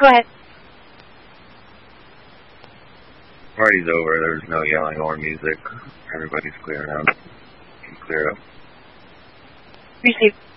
Go ahead. Party's over. There's no yelling or music. Everybody's clear now. Clear up. Receive.